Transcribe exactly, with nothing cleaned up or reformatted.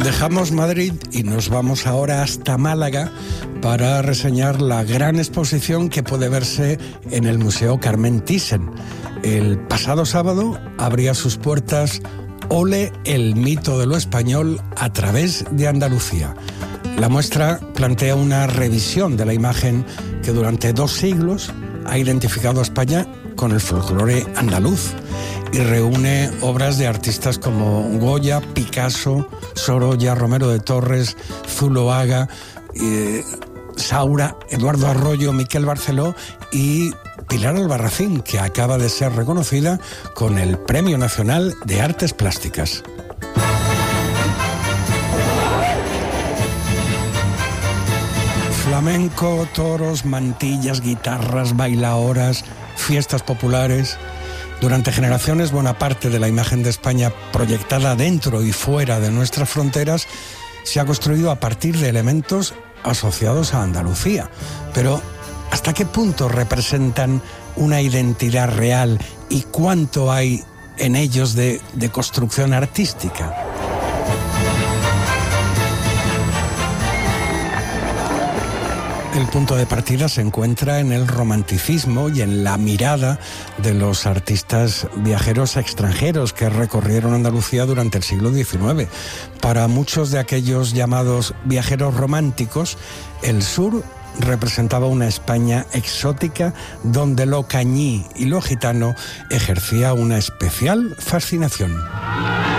Dejamos Madrid y nos vamos ahora hasta Málaga para reseñar la gran exposición que puede verse en el Museo Carmen Thyssen. El pasado sábado abría sus puertas Ole, el mito de lo español a través de Andalucía. La muestra plantea una revisión de la imagen que durante dos siglos ha identificado a España con el folclore andaluz y reúne obras de artistas como Goya, Picasso, Sorolla, Romero de Torres, Zuloaga, eh, Saura, Eduardo Arroyo, Miquel Barceló y Pilar Albarracín, que acaba de ser reconocida con el Premio Nacional de Artes Plásticas. Flamenco, toros, mantillas, guitarras, bailaoras, fiestas populares. Durante generaciones, buena parte de la imagen de España proyectada dentro y fuera de nuestras fronteras se ha construido a partir de elementos asociados a Andalucía. Pero, ¿hasta qué punto representan una identidad real y cuánto hay en ellos de, de construcción artística? El punto de partida se encuentra en el romanticismo y en la mirada de los artistas viajeros extranjeros que recorrieron Andalucía durante el siglo diecinueve. Para muchos de aquellos llamados viajeros románticos, el sur representaba una España exótica donde lo cañí y lo gitano ejercía una especial fascinación.